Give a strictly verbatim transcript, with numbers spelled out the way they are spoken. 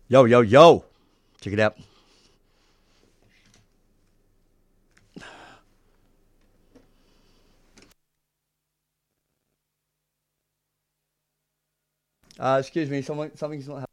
Yo, yo, yo. Check it out. Uh, excuse me, someone, something's not happening.